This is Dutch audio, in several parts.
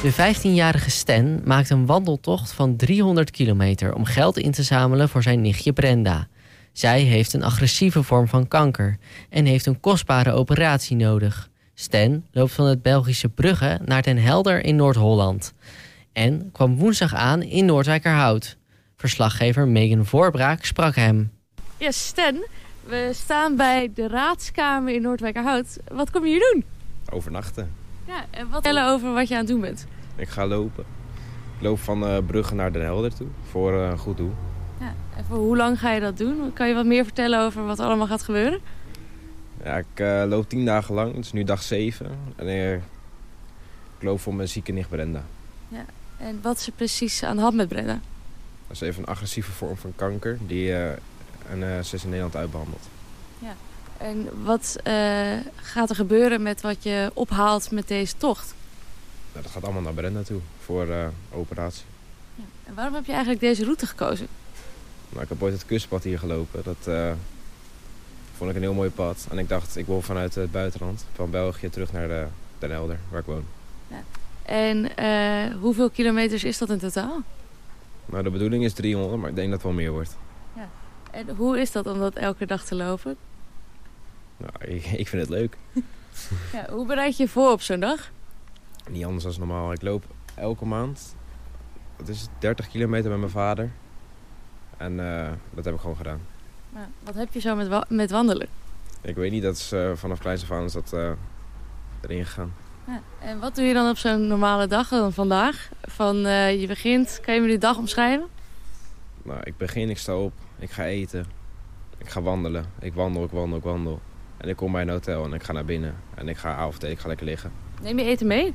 De 15-jarige Stan maakt een wandeltocht van 300 kilometer om geld in te zamelen voor zijn nichtje Brenda. Zij heeft een agressieve vorm van kanker en heeft een kostbare operatie nodig. Stan loopt van het Belgische Brugge naar Den Helder in Noord-Holland en kwam woensdag aan in Noordwijkerhout. Verslaggever Megan Voorbraak sprak hem. Ja, Stan, we staan bij de Raadskamer in Noordwijkerhout. Wat kom je hier doen? Overnachten. Ja, en wat vertellen over wat je aan het doen bent? Ik ga lopen. Ik loop van Brugge naar Den Helder toe voor een goed doel. Ja, en voor hoe lang ga je dat doen? Kan je wat meer vertellen over wat er allemaal gaat gebeuren? Ja, ik loop 10 dagen lang. Het is nu dag 7. En ik loop voor mijn zieke nicht Brenda. Ja, en wat is er precies aan de hand met Brenda? Dat is even een agressieve vorm van kanker die ze is in Nederland uitbehandeld. Ja. En wat gaat er gebeuren met wat je ophaalt met deze tocht? Nou, dat gaat allemaal naar Brenda toe voor operatie. Ja. En waarom heb je eigenlijk deze route gekozen? Nou, ik heb ooit het kustpad hier gelopen. Dat vond ik een heel mooi pad. En ik dacht, ik wil vanuit het buitenland, van België, terug naar Den Helder, waar ik woon. Ja. En hoeveel kilometers is dat in totaal? Nou, de bedoeling is 300, maar ik denk dat het wel meer wordt. Ja. En hoe is dat om dat elke dag te lopen? Nou, ik vind het leuk. Ja, hoe bereid je je voor op zo'n dag? Niet anders dan normaal. Ik loop elke maand, dat is 30 kilometer met mijn vader. En dat heb ik gewoon gedaan. Ja, wat heb je zo met wandelen? Ik weet niet, dat is vanaf kleins af aan is dat erin gegaan. Ja, en wat doe je dan op zo'n normale dag dan vandaag? Je begint, kan je me die dag omschrijven? Nou, ik sta op, ik ga eten, ik ga wandelen. Ik wandel. En ik kom bij een hotel en ik ga naar binnen. En ik ga avondeten, ik ga lekker liggen. Neem je eten mee?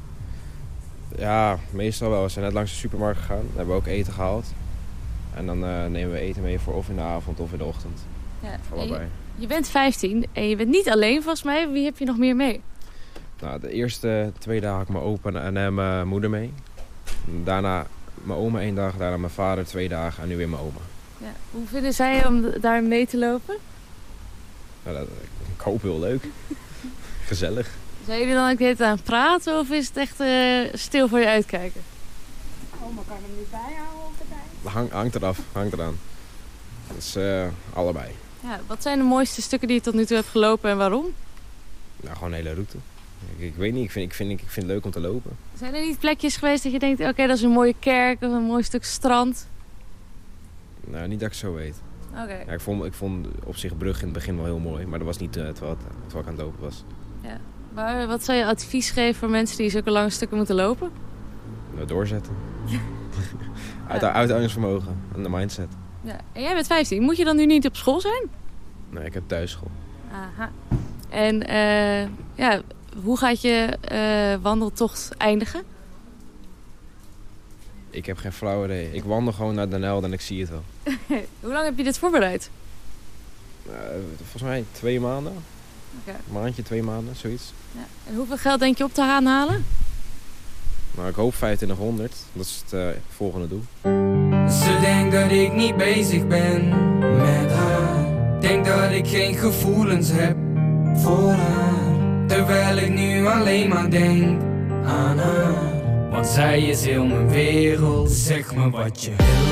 Ja, meestal wel. We zijn net langs de supermarkt gegaan. Dan hebben we ook eten gehaald. En dan nemen we eten mee voor of in de avond of in de ochtend. Ja, voor allebei. Je bent 15 en je bent niet alleen volgens mij. Wie heb je nog meer mee? Nou, de eerste 2 dagen had ik mijn opa en mijn moeder mee. Daarna mijn oma 1 dag, daarna mijn vader 2 dagen en nu weer mijn oma. Ja, hoe vinden zij om daar mee te lopen? Nou, ik hoop heel leuk. Gezellig. Zijn jullie dan ook de hele tijd aan het praten of is het echt stil voor je uitkijken? Oma kan hem niet bijhouden op de tijd. Hangt eraan. Dat is allebei. Ja, wat zijn de mooiste stukken die je tot nu toe hebt gelopen en waarom? Nou, gewoon een hele route. Ik weet niet, ik vind het leuk om te lopen. Zijn er niet plekjes geweest dat je denkt, oké, dat is een mooie kerk of een mooi stuk strand? Nou, niet dat ik zo weet. Okay. Ja, ik vond op zich Brugge in het begin wel heel mooi, maar dat was niet terwijl ik aan het lopen was. Ja. Maar wat zou je advies geven voor mensen die zulke lange stukken moeten lopen? Nou, doorzetten. Uithoudingsvermogen en de mindset. Ja. En jij bent 15, moet je dan nu niet op school zijn? Nee, ik heb thuisschool. Aha. En hoe gaat je wandeltocht eindigen? Ik heb geen flauw idee. Ik wandel gewoon naar Den Helder en ik zie het wel. Hoe lang heb je dit voorbereid? Volgens mij 2 maanden. Okay. Een maandje, 2 maanden, zoiets. Ja. En hoeveel geld denk je op te gaan halen? Nou, ik hoop 2500. Dat is het volgende doel. Ze denkt dat ik niet bezig ben met haar. Denk dat ik geen gevoelens heb voor haar. Terwijl ik nu alleen maar denk aan haar. Want zij is heel mijn wereld. Zeg me wat je wil.